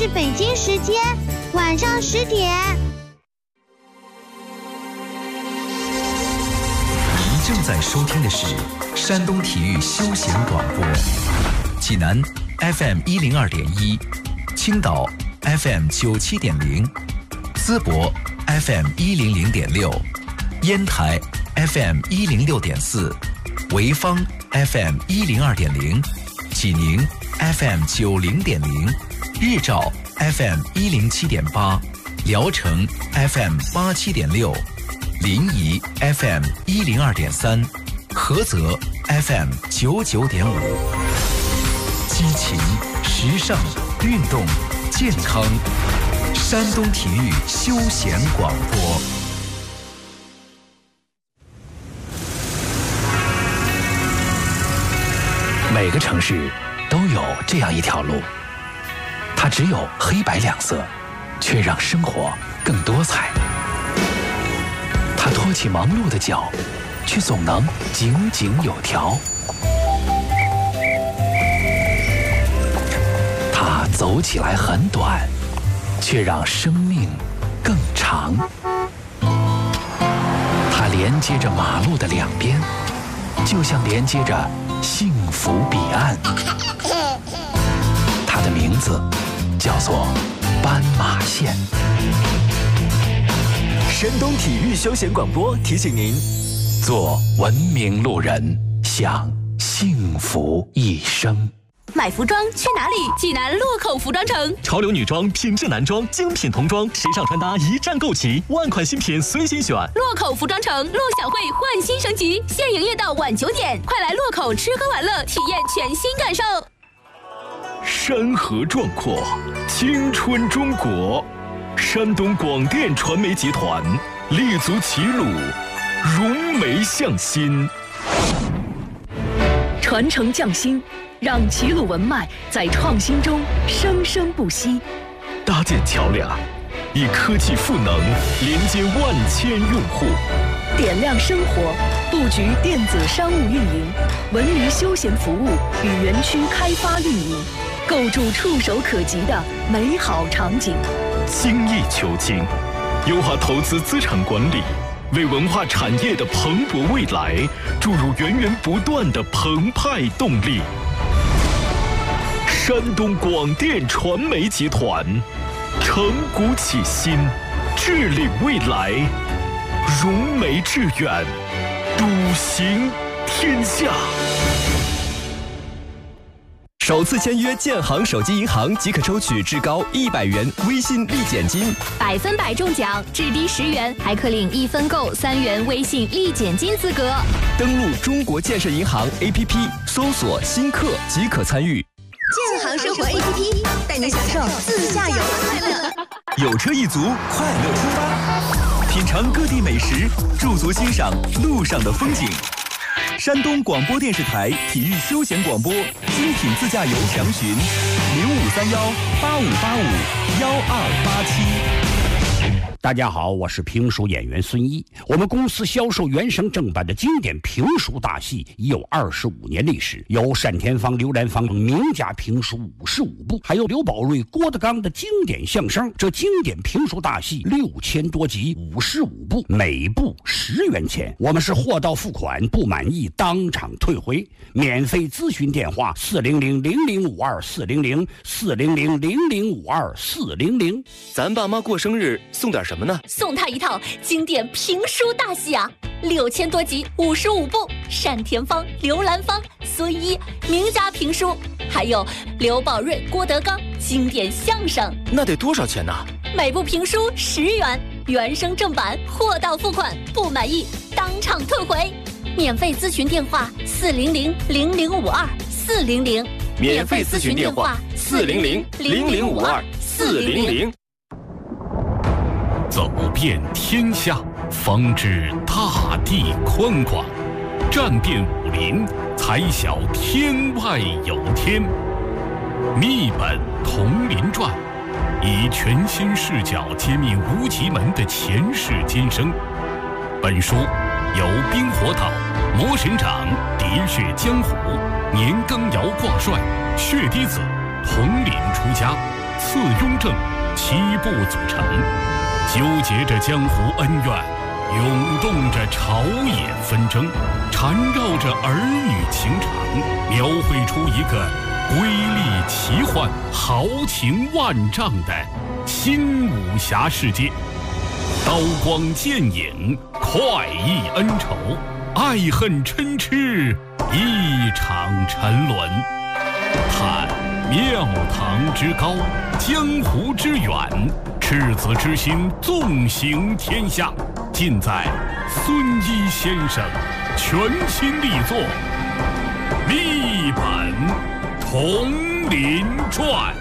是北京时间晚上10点。 您正在收听的是山东体育休闲广播，济南 FM 102.1，青岛 FM 97.0，淄博 FM 100.6，烟台 FM 106.4，潍坊 FM 102.0，济宁 FM 90.0，日照 FM 107.8，聊城 FM 87.6，临沂 FM 102.3，菏泽 FM 99.5。激情、时尚、运动、健康，山东体育休闲广播。 每个城市都有这样一条路，它只有黑白两色，却让生活更多彩。它托起忙碌的脚，却总能井井有条。它走起来很短，却让生命更长。它连接着马路的两边，就像连接着幸福彼岸。它的名字叫做斑马线。 山东体育休闲广播提醒您： 做文明路人，享幸福一生。 买服装去哪里？济南洛口服装城， 潮流女装、品质男装、精品童装，时尚穿搭一站购齐，万款新品随心选。 洛口服装城陆小慧焕新升级，现营业到晚9点，快来洛口吃喝玩乐，体验全新感受。 山河壮阔，青春中国。山东广电传媒集团立足齐鲁，融媒向心， 传承匠心，让齐鲁文脉在创新中生生不息。 搭建桥梁，以科技赋能连接万千用户， 点亮生活，布局电子商务运营、文旅休闲服务与园区开发运营，构筑触手可及的美好场景。 精益求精，优化投资资产管理，为文化产业的蓬勃未来注入源源不断的澎湃动力。山东广电传媒集团，承古启新，致力未来，融媒致远，笃行天下。 首次签约建行手机银行即可抽取至高100元微信立减金 ，100分100中奖，至低10元，还可领1分购3元微信立减金资格。 登录中国建设银行 APP， 搜索新客即可参与。 建行生活 APP 带您享受自驾游的快乐。 有车一族，快乐出发，品尝各地美食，驻足欣赏路上的风景。山东广播电视台体育休闲广播精品自驾游详询053185851287。 大家好，我是评书演员孙一。我们公司销售原声正版的经典评书大戏已有25年历史，有单田芳、刘兰芳名家评书55部，还有刘宝瑞、郭德纲的经典相声。这经典评书大戏6000多集，55部，每部10元钱。我们是货到付款，不满意当场退回。免费咨询电话400-0052-400，400-0052-400。 咱爸妈过生日送点什么呢？ 送他一套经典评书大戏啊，6000多集，55部，单田芳、刘兰芳、孙一名家评书，还有刘宝瑞、郭德纲经典相声。 那得多少钱呢？ 每部评书10元，原声正版，货到付款，不满意当场退回。免费咨询电话400-0052-400， 免费咨询电话400-0052-400。 走遍天下，方知大地宽广；战遍武林，才晓天外有天。密本同林传，以全新视角揭秘无极门的前世今生。本书由冰火岛、魔神掌、喋血江湖、年羹尧挂帅、血滴子同林出家次雍正7部组成，纠结着江湖恩怨，涌动着朝野纷争，缠绕着儿女情长，描绘出一个瑰丽奇幻、豪情万丈的新武侠世界。刀光剑影，快意恩仇，爱恨嗔痴，一场沉沦。探庙堂之高，江湖之远，赤子之心纵行天下，尽在孙一先生全新力作《密本铜林传》。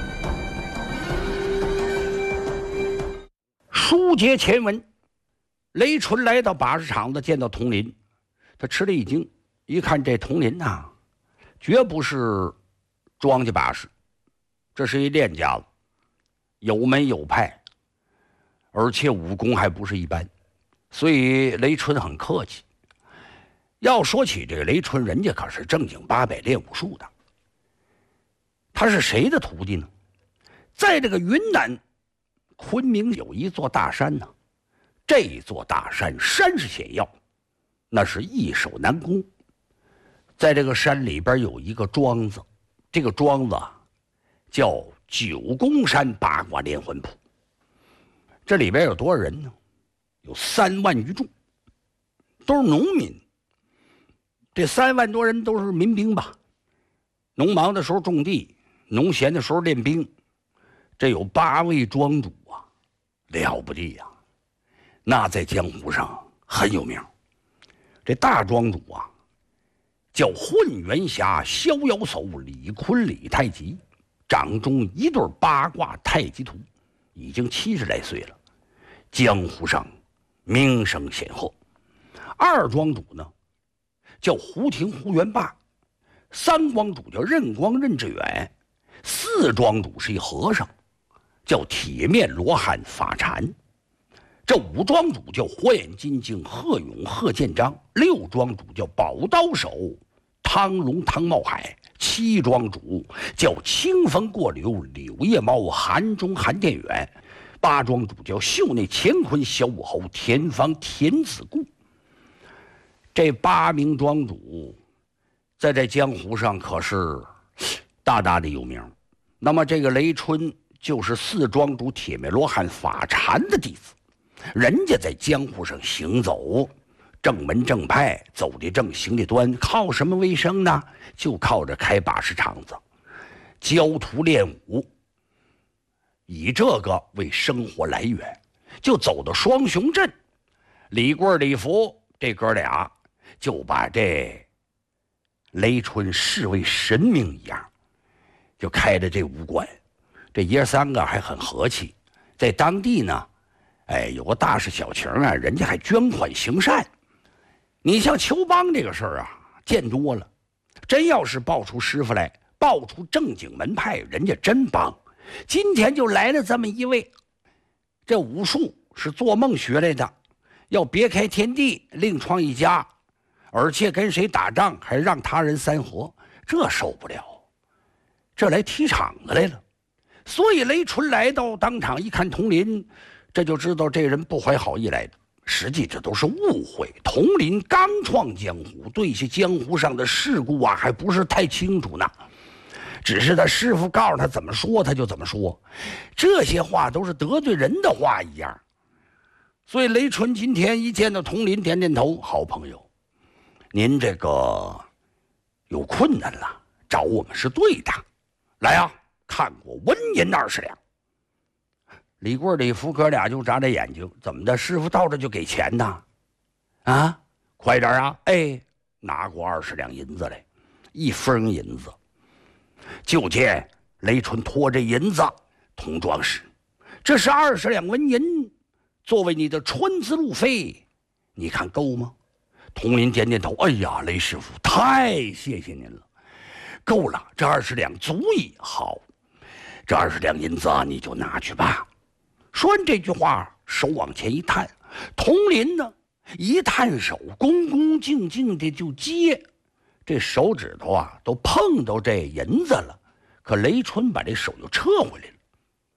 书接前文，雷纯来到把式厂子，见到佟林，他吃了一惊，一看这佟林呐，绝不是庄稼把式，这是一练家子，有门有派，而且武功还不是一般，所以雷纯很客气。要说起这个雷纯，人家可是正经八百练武术的。他是谁的徒弟呢？在这个云南昆明有一座大山呢，这座大山山势险要，那是易守难攻。在这个山里边有一个庄子，这个庄子叫九宫山八卦连环谱。这里边有多少人呢？有3万余众，都是农民。这3万多人都是民兵吧，农忙的时候种地，农闲的时候练兵。这有8位庄主啊，了不地呀！那在江湖上很有名。这大庄主啊，叫混元侠逍遥叟李坤李太极，掌中一对八卦太极图，已经70来岁了，江湖上名声显赫。二庄主呢，叫胡廷胡元霸，三庄主叫任光任志远，四庄主是一和尚，叫铁面罗汉法禅。这五庄主叫火眼金睛贺勇贺建章，六庄主叫宝刀手汤龙汤茂海，七庄主叫清风过柳柳叶猫韩中韩殿远，八庄主叫袖内乾坤小武侯田方田子固。这8名庄主在这江湖上可是大大的有名。那么这个雷春就是四庄主铁面罗汉法禅的弟子，人家在江湖上行走，正门正派，走得正，行得端，靠什么为生呢？就靠着开把式厂子，教徒练武，以这个为生活来源。就走到双雄镇，李贵李福这哥俩就把这雷春视为神明一样，就开了这武馆。这爷3个还很和气，在当地呢，有个大事小情啊，人家还捐款行善。你像邱邦这个事儿啊，见多了，真要是报出师傅来，报出正经门派，人家真帮。今天就来了这么一位，这武术是做梦学来的，要别开天地，另创一家，而且跟谁打仗还让他人3合，这受不了，这来踢场子来了。所以雷纯来到当场一看佟林，这就知道这人不怀好意来的，实际这都是误会。佟林刚创江湖，对些江湖上的事故啊还不是太清楚呢，只是他师傅告诉他怎么说他就怎么说，这些话都是得罪人的话一样。所以雷纯今天一见到佟林，点点头，好朋友，您这个有困难了，找我们是对的，来啊，看过文银20两。李贵李福哥俩就眨眨眼睛，怎么的？师傅到这就给钱呐？啊，快点啊！拿过20两银子来，1分银子。就见雷纯拖着银子，佟壮士，这是20两纹银，作为你的春资路费，你看够吗？佟林点点头，哎呀，雷师傅，太谢谢您了，够了，这20两足矣。好，这20两银子你就拿去吧。说完这句话，手往前一探，佟林呢一探手，恭恭敬敬的就接，这手指头啊都碰到这银子了，可雷春把这手又撤回来了。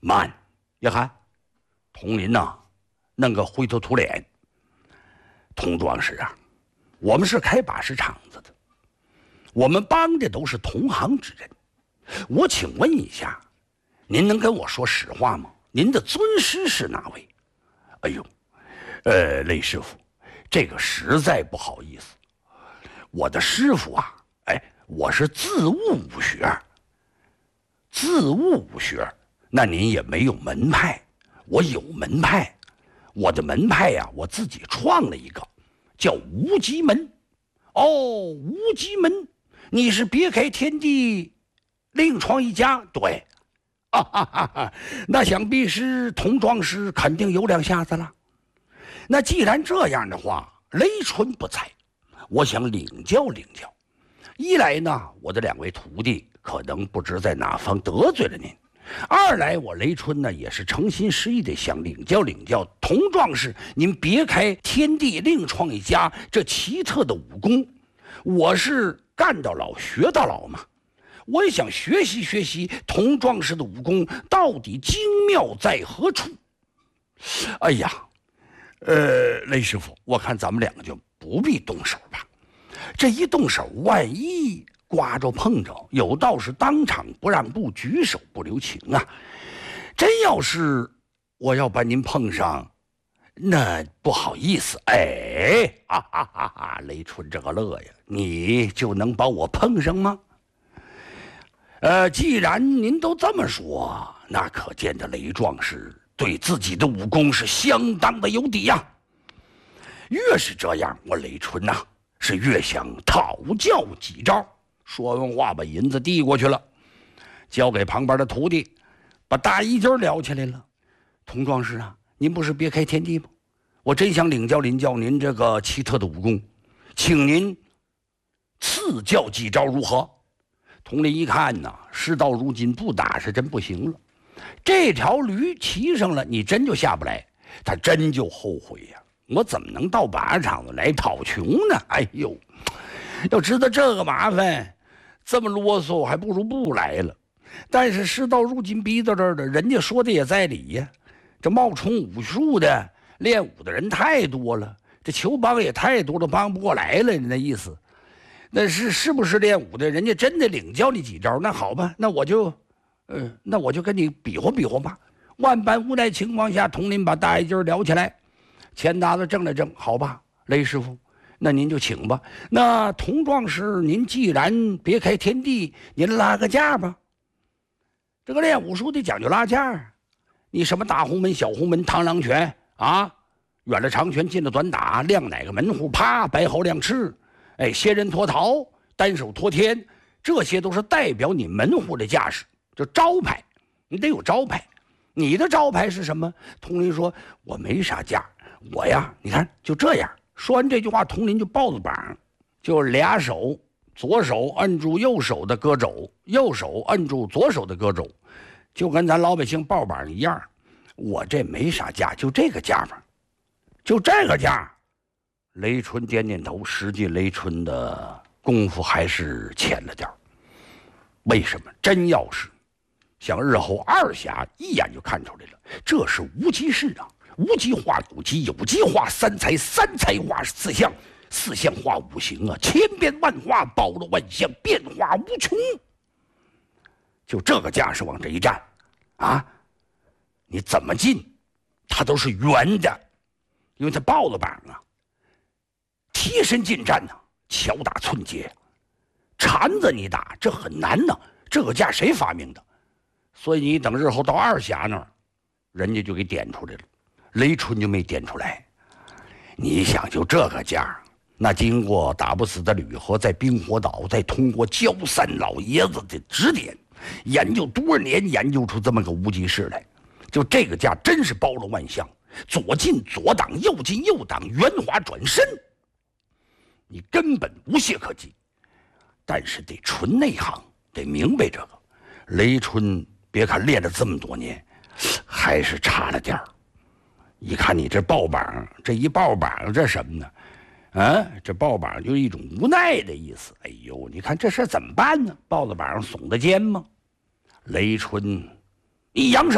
慢，你看，佟林呐，弄个灰头土脸。佟壮士啊，我们是开把式厂子的，我们帮的都是同行之人。我请问一下，您能跟我说实话吗？您的尊师是哪位？哎呦，雷师傅，这个实在不好意思，我的师傅啊，我是自悟武学。自悟武学，那您也没有门派，我有门派。我的门派呀，我自己创了一个，叫无极门。哦，无极门，你是别开天地，另创一家？对，那想必是佟壮士肯定有两下子了。那既然这样的话，雷春不在，我想领教领教。一来呢，我的两位徒弟可能不知在哪方得罪了您；二来，我雷春呢也是诚心实意的想领教领教佟壮士您别开天地另创一家这奇特的武功。我是干到老学到老嘛，我也想学习学习佟壮士的武功到底精妙在何处。哎呀，雷师傅，我看咱们两个就不必动手吧。这一动手，万一刮着碰着，有道是当场不让步，举手不留情啊！真要是我要把您碰上，那不好意思。雷春这个乐呀，你就能把我碰上吗？既然您都这么说，那可见得雷壮士对自己的武功是相当的有底呀。越是这样，我雷春呐，是越想讨教几招。说完话，把银子递过去了，交给旁边的徒弟，把大衣襟撩起来了。佟壮士啊，您不是别开天地吗？我真想领教领教您这个奇特的武功，请您赐教几招如何？佟林一看呐，事到如今不打是真不行了。这条驴骑上了，你真就下不来，他真就后悔呀。我怎么能到靶场子来讨穷呢？哎呦，要知道这个麻烦，这么啰嗦，还不如不来了。但是事到如今逼到这儿了，人家说的也在理呀。这冒充武术的、练武的人太多了，这求帮也太多了，帮不过来了。你那意思，那是不是练武的？人家真的领教你几招，那好吧，那我就跟你比划比划吧。万般无奈情况下，佟林把大衣襟撩起来，钱搭子正了正，好吧，雷师傅，那您就请吧。那佟壮士，您既然别开天地，您拉个架吧。这个练武术得讲究拉架，你什么大红门、小红门、螳螂拳啊，远了长拳，近了短打，亮哪个门户，啪，白毫亮翅，仙人脱逃，单手托天，这些都是代表你门户的架势，就招牌，你得有招牌。你的招牌是什么？佟林说：“我没啥架，我呀，你看就这样。”说完这句话，佟林就抱着膀，就俩手，左手摁住右手的胳肘，右手摁住左手的胳肘，就跟咱老百姓抱膀一样。我这没啥架，就这个架法，就这个架。雷春点点头，实际雷春的功夫还是浅了点。为什么？真要是想日后二侠一眼就看出来了，这是无极式啊！无极化有极，有极化三才，三才化四象，四象化五行啊！千变万化，包罗万象，变化无穷。就这个架势往这一站，啊，你怎么进，它都是圆的，因为它抱了膀啊。贴身近战呢，巧打寸节，缠着你打，这很难呢。这个架谁发明的？所以你等日后到二侠那儿，人家就给点出来了，雷春就没点出来。你想就这个架，那经过打不死的吕和在冰火岛，再通过焦三老爷子的指点，研究多少年，研究出这么个无极式来。就这个架真是包罗万象，左进左挡，右进右挡，圆滑转身，你根本无懈可击。但是得纯内行，得明白这个。雷春别看练了这么多年，还是差了点儿。一看你这抱膀，这一抱膀，这什么呢？啊，这抱膀就是一种无奈的意思。哎呦，你看这事怎么办呢？抱着膀耸着肩吗？雷春一扬手，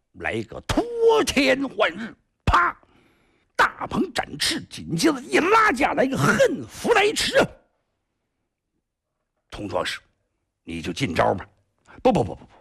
来一个脱天换日，啪，大鹏展翅，紧接着一拉架来一个恨福来迟。童壮士，你就进招吧。不，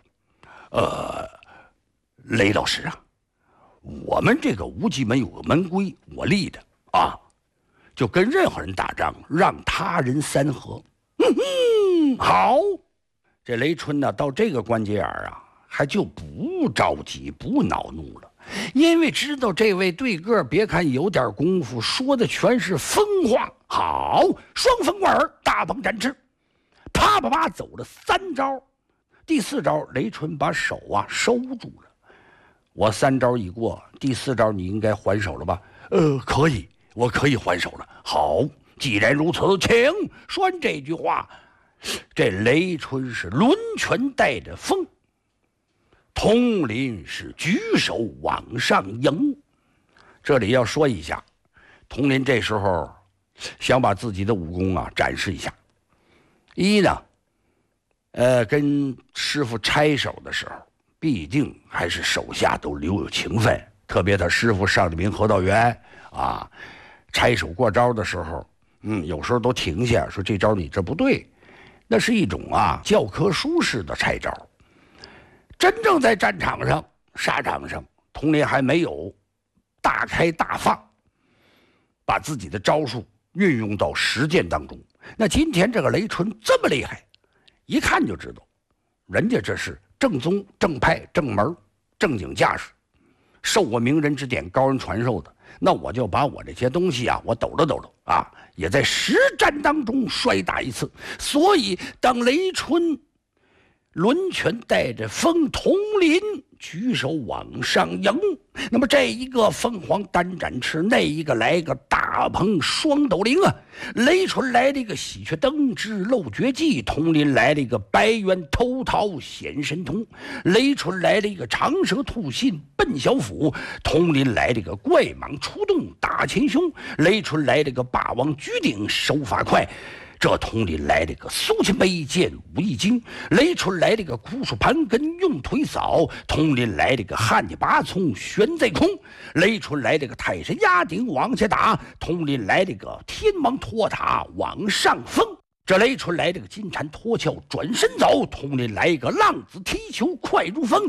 雷老师啊，我们这个无极门有个门规，我立的啊，就跟任何人打仗，让他人三合。好，这雷春呢，到这个关节眼啊，还就不着急，不恼怒了，因为知道这位对个别看有点功夫，说的全是疯话。好，双风贯耳，大鹏展翅，啪啪啪走了3招，第4招雷春把手啊收住了。我3招已过，第4招你应该还手了吧？可以，我可以还手了。好，既然如此，请。说完这句话，这雷春是抡拳带着风，佟林是举手往上迎。这里要说一下，佟林这时候想把自己的武功啊展示一下。一呢，跟师傅拆手的时候，毕竟还是手下都留有情分，特别他师傅上的名何道元啊，拆手过招的时候，有时候都停下说这招你这不对，那是一种啊教科书式的拆招。真正在战场上、沙场上，佟林还没有大开大放，把自己的招数运用到实践当中。那今天这个雷春这么厉害，一看就知道，人家这是正宗、正派、正门、正经架势，受过名人指点、高人传授的。那我就把我这些东西啊，我抖了啊，也在实战当中摔打一次。所以当雷春抡拳带着风，佟林举手往上迎，那么这一个凤凰单展翅，那一个来个大鹏双斗灵啊！雷春来了一个喜鹊登枝漏绝技，佟林来了一个白猿偷桃显神通，雷春来了一个长蛇吐信奔小腹，佟林来了一个怪蟒出洞打前胸，雷春来了一个霸王举鼎手法快。这佟林来了个苏秦背剑武艺精，雷春来了个枯树盘根用腿扫，佟林来了个汉家拔葱悬在空，雷春来了个泰山压顶往下打，佟林来了个天王托塔往上封。这雷春来了个金蝉脱壳转身走，佟林来一个浪子踢球快如风，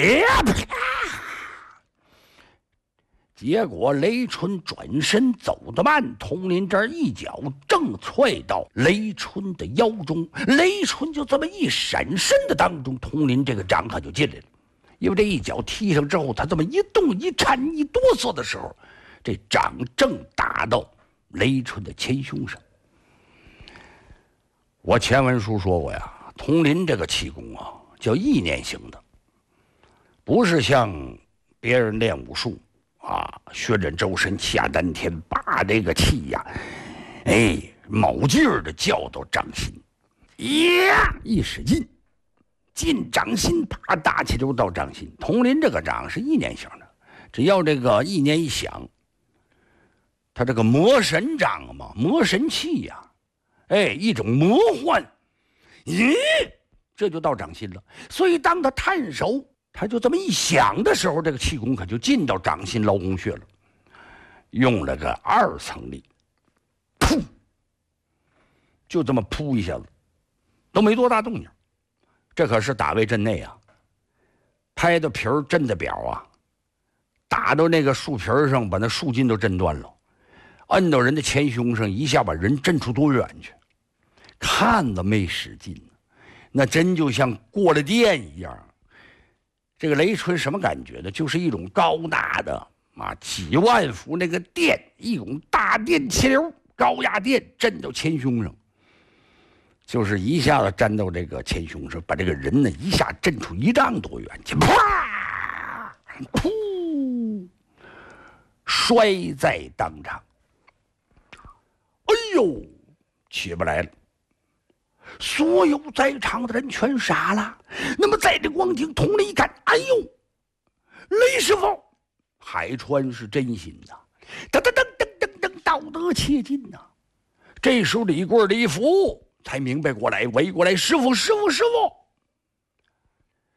结果雷春转身走得慢，佟林这儿一脚正踹到雷春的腰中，雷春就这么一闪身的当中，佟林这个掌可就进来了。因为这一脚踢上之后，他这么一动一颤一哆嗦的时候，这掌正打到雷春的前胸上。我前文书说过呀，佟林这个气功啊叫意念型的，不是像别人练武术啊，旋转周身，气压丹田，把这个气呀，卯劲儿的叫到掌心，一使劲，进掌心，啪打起就到掌心。佟林这个掌是意念型的，只要这个意念一响，他这个魔神掌嘛，魔神气呀，一种魔幻，这就到掌心了。所以当他探手，他就这么一响的时候，这个气功可就进到掌心劳宫穴了，用了个2层力，噗，就这么噗一下子，都没多大动静。这可是打位阵内啊，拍的皮儿震的表啊，打到那个树皮上，把那树筋都震断了，摁到人的前胸上，一下把人震出多远去？看着没使劲，那真就像过了电一样。这个雷春什么感觉呢？就是一种高大的几万伏那个电，一种大电气流，高压电震到前胸上，就是一下子粘到这个前胸上，把这个人呢一下震出1丈多远去，啪，噗，摔在当场。哎呦，起不来了。所有在场的人全傻了。那么在这光景，佟林一看，哎呦，雷师傅，海川是真心呐，噔噔噔噔噔噔，道德切近呐。这时候李贵李福才明白过来，围过来，师傅师傅师傅。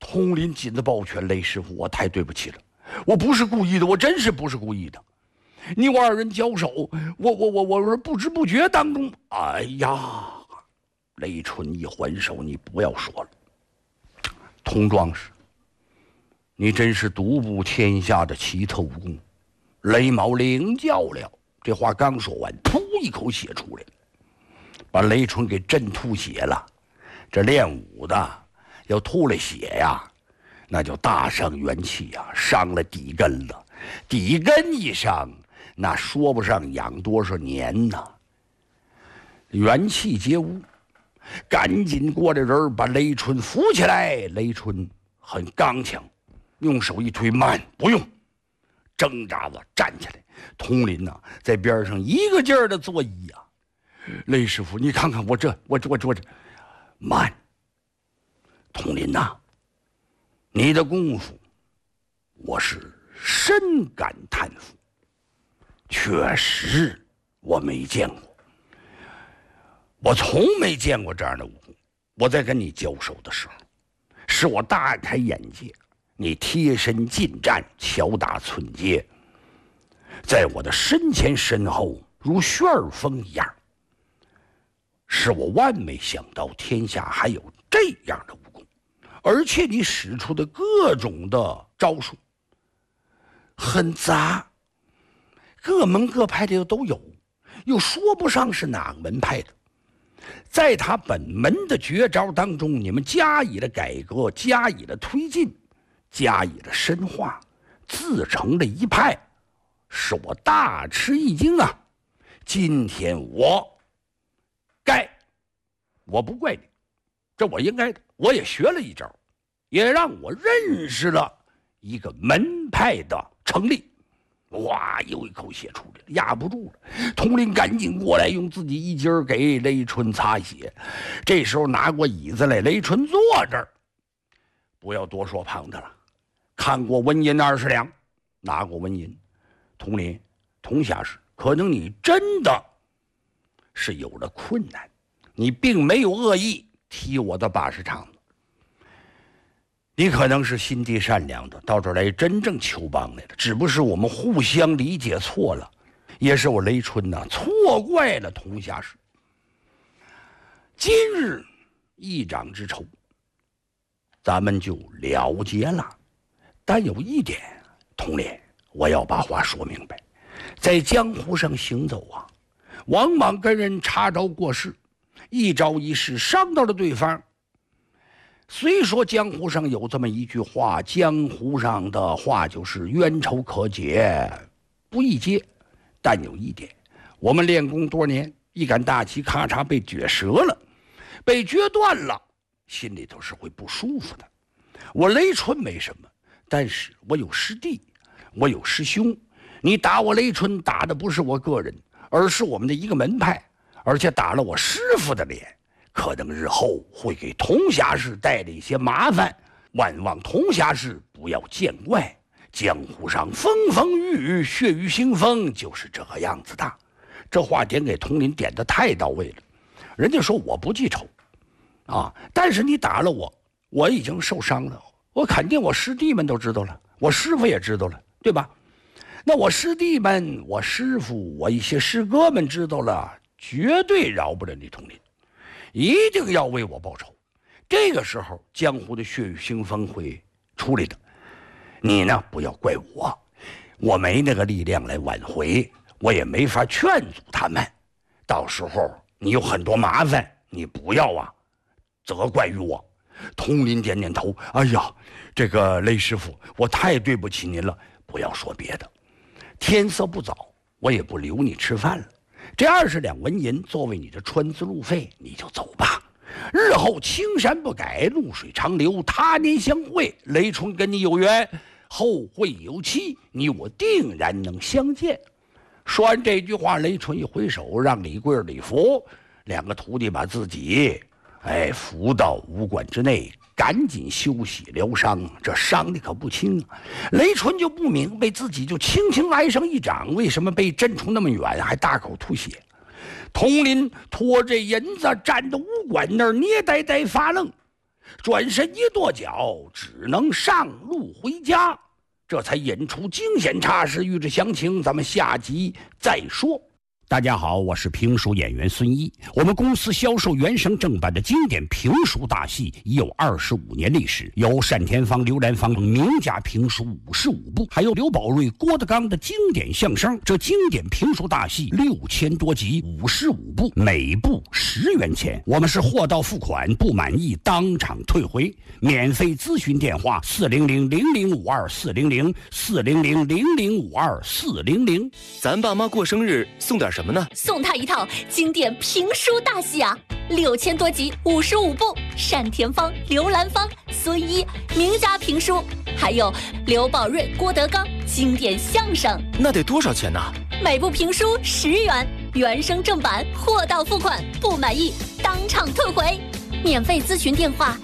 佟林紧着抱拳：“雷师傅，我太对不起了，我不是故意的，我真是不是故意的。你我二人交手，我说不知不觉当中，哎呀！”雷春一还手：“你不要说了，佟壮士，你真是独步天下的奇特武功，雷某领教了。”这话刚说完，噗一口血出来了，把雷春给震吐血了。这练武的要吐了血呀，那就大伤元气呀，伤了底根了。底根一伤，那说不上养多少年呐，元气皆无。赶紧过来人把雷春扶起来。雷春很刚强，用手一推：“慢，不用。”挣扎着站起来。佟林呐，在边上一个劲儿的作揖呀：“雷师傅，你看看我这慢。佟林呐，你的功夫我是深感叹服，确实我没见过。我从没见过这样的武功。我在跟你交手的时候，使我大开眼界。你贴身近战，巧打寸节，在我的身前身后如旋风一样，使我万没想到天下还有这样的武功。而且你使出的各种的招数很杂，各门各派的都有，又说不上是哪个门派的。在他本门的绝招当中，你们加以了改革，加以了推进，加以了深化，自成了一派，使我大吃一惊啊！今天我不怪你，这我应该的。我也学了一招，也让我认识了一个门派的成立。哇，又一口血出来了，压不住了。佟林赶紧过来，用自己衣襟给雷春擦血。这时候拿过椅子来，雷春坐这儿，不要多说旁的了。看过纹银20两，拿过纹银。佟林，佟下士，可能你真的是有了困难，你并没有恶意踢我的把式场子。你可能是心地善良的，到这儿来真正求帮来了，只不过是我们互相理解错了，也是我雷春呐错怪了佟下士。今日一掌之仇，咱们就了结了。但有一点，佟林，我要把话说明白，在江湖上行走啊，往往跟人插招过事，一招一式伤到了对方。虽说江湖上有这么一句话，江湖上的话就是冤仇可解不易结，但有一点，我们练功多年，一杆大旗咔嚓被撅折了，被撅断了，心里头是会不舒服的。我雷春没什么，但是我有师弟，我有师兄，你打我雷春打的不是我个人，而是我们的一个门派，而且打了我师傅的脸，可能日后会给佟下士带来一些麻烦，万望佟下士不要见怪。江湖上风风雨雨，血雨腥风，就是这个样子的。这话点给佟林点的太到位了。人家说我不记仇啊，但是你打了我，我已经受伤了，我肯定我师弟们都知道了，我师傅也知道了，对吧？那我师弟们，我师傅，我一些师哥们知道了，绝对饶不了你佟林，一定要为我报仇。这个时候江湖的血雨腥风会出来的，你呢不要怪我，我没那个力量来挽回，我也没法劝阻他们，到时候你有很多麻烦，你不要啊责怪于我。佟林点点头，哎呀，这个雷师傅，我太对不起您了，不要说别的，天色不早，我也不留你吃饭了，这20两纹银作为你的穿资路费，你就走吧。日后青山不改，露水长流，他年相会，雷春跟你有缘，后会有期，你我定然能相见。说完这句话，雷春一挥手，让李贵礼服，两个徒弟把自己扶到武馆之内，赶紧休息疗伤，这伤的可不轻啊。雷春就不明白，自己就轻轻挨上一掌，为什么被震出那么远，还大口吐血。佟林拖着银子站到武馆那儿，捏呆呆发愣。 转身一跺脚，只能上路回家，这才引出惊险差事。欲知详情，咱们下集再说。大家好，我是评书演员孙一。我们公司销售原声正版的经典评书大戏已有25年历史，有单田芳、刘兰芳名家评书55部，还有刘宝瑞、郭德纲的经典相声。这经典评书大戏6000多集，55部，每部10元钱。我们是货到付款，不满意当场退回。免费咨询电话400-0052-400，400-0052-400。 咱爸妈过生日送点什么呢？ 送他一套经典评书大戏啊，6000多集，55部，单田芳、刘兰芳、孙一名家评书，还有刘宝瑞、郭德纲经典相声。 那得多少钱呢？ 每部评书10元，原声正版，货到付款，不满意当场退回。免费咨询电话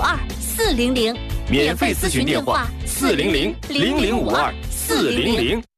400-0052-400， 免费咨询电话400-0052-400。